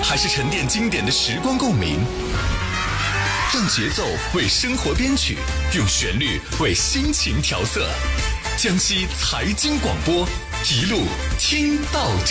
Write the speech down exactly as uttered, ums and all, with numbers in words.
还是沉淀经典的时光共鸣？让节奏为生活编曲，用旋律为心情调色。江西财经广播，一路听到底。